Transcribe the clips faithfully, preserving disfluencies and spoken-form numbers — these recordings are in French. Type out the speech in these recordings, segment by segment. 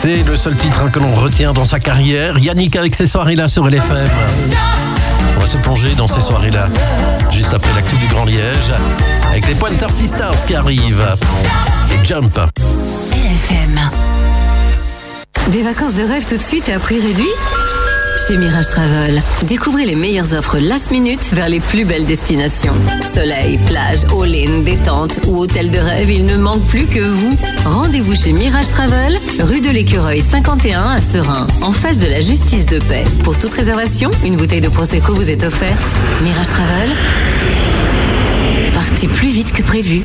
C'est le seul titre que l'on retient dans sa carrière. Yannick avec ses soirées-là sur L F M. On va se plonger dans ces soirées-là, juste après l'actu du Grand Liège, avec les Pointer Sisters qui arrivent. Et Jump. L F M. Des vacances de rêve tout de suite et à prix réduit ? Chez Mirage Travel, découvrez les meilleures offres last minute vers les plus belles destinations. Soleil, plage, all-in, détente ou hôtel de rêve, il ne manque plus que vous. Rendez-vous chez Mirage Travel, rue de l'Écureuil cinquante et un à Serein, en face de la justice de paix. Pour toute réservation, une bouteille de Prosecco vous est offerte. Mirage Travel, partez plus vite que prévu.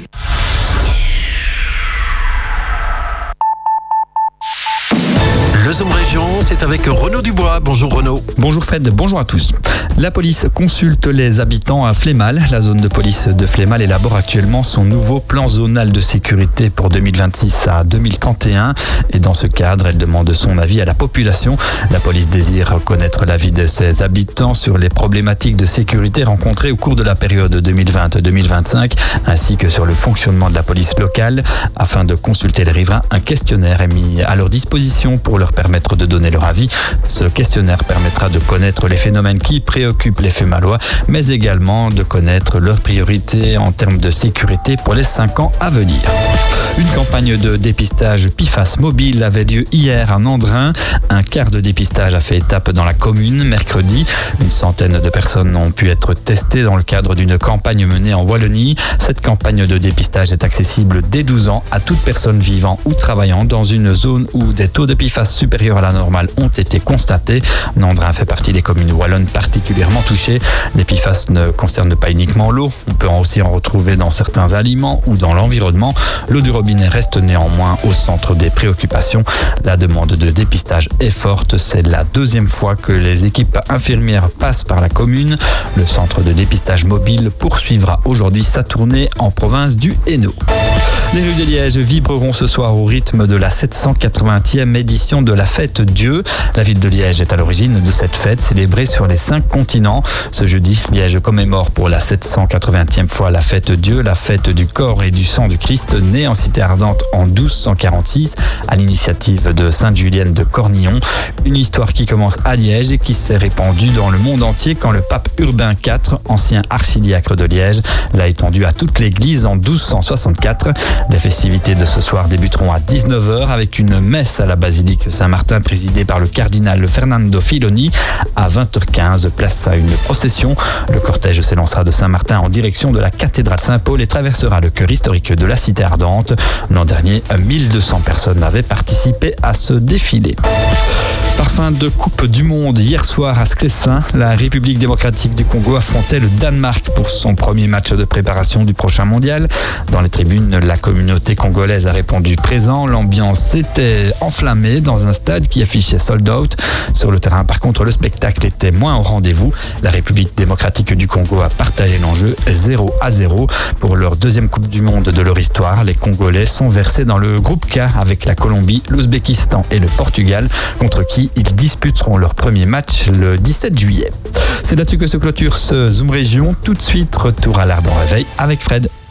Le Zoom Région, c'est avec Renaud Dubois. Bonjour Renaud. Bonjour Fred, bonjour à tous. La police consulte les habitants à Flémal. La zone de police de Flémal élabore actuellement son nouveau plan zonal de sécurité pour deux mille vingt-six à deux mille trente et un. Et dans ce cadre, elle demande son avis à la population. La police désire connaître l'avis de ses habitants sur les problématiques de sécurité rencontrées au cours de la période deux mille vingt à deux mille vingt-cinq, ainsi que sur le fonctionnement de la police locale. Afin de consulter les riverains, un questionnaire est mis à leur disposition pour leur permettre de donner leur avis. Ce questionnaire permettra de connaître les phénomènes qui préoccupent les Flémalois, mais également de connaître leurs priorités en termes de sécurité pour les cinq ans à venir. Une campagne de dépistage P F A S mobile avait lieu hier à Nandrin. Un quart de dépistage a fait étape dans la commune mercredi. Une centaine de personnes ont pu être testées dans le cadre d'une campagne menée en Wallonie. Cette campagne de dépistage est accessible dès douze ans à toute personne vivant ou travaillant dans une zone où des taux de P F A S supérieurs à la normale ont été constatés. Nandrin fait partie des communes wallonnes particulièrement touchées. Les P F A S ne concernent pas uniquement l'eau. On peut aussi en retrouver dans certains aliments ou dans l'environnement. L'eau du robinet reste néanmoins au centre des préoccupations. La demande de dépistage est forte. C'est la deuxième fois que les équipes infirmières passent par la commune. Le centre de dépistage mobile poursuivra aujourd'hui sa tournée en province du Hainaut. Les rues de Liège vibreront ce soir au rythme de la sept cent quatre-vingtième édition de la Fête Dieu. La ville de Liège est à l'origine de cette fête célébrée sur les cinq continents. Ce jeudi, Liège commémore pour la sept cent quatre-vingtième fois la Fête Dieu, la fête du corps et du sang du Christ, née en Cité Ardente en douze cent quarante-six à l'initiative de Sainte Julienne de Cornillon. Une histoire qui commence à Liège et qui s'est répandue dans le monde entier quand le pape Urbain quatre, ancien archidiacre de Liège, l'a étendue à toute l'église en douze cent soixante-quatre. Les festivités de ce soir débuteront à dix-neuf heures avec une messe à la basilique Saint-Martin présidée par le cardinal Fernando Filoni. À vingt heures quinze, place à une procession. Le cortège s'élancera de Saint-Martin en direction de la cathédrale Saint-Paul et traversera le cœur historique de la Cité Ardente. L'an dernier, mille deux cents personnes avaient participé à ce défilé. Parfum de Coupe du Monde hier soir à Sclessin. La République démocratique du Congo affrontait le Danemark pour son premier match de préparation du prochain mondial. Dans les tribunes, la communauté congolaise a répondu présent. L'ambiance s'était enflammée dans un stade qui affichait sold out. Sur le terrain, par contre, le spectacle était moins au rendez-vous. La République démocratique du Congo a partagé l'enjeu zéro à zéro. Pour leur deuxième Coupe du Monde de leur histoire, les Congolais sont versés dans le groupe K avec la Colombie, l'Ouzbékistan et le Portugal, contre qui ils disputeront leur premier match le dix-sept juillet. C'est là-dessus que se clôture ce Zoom Région. Tout de suite, retour à l'Ardent Réveil avec Fred.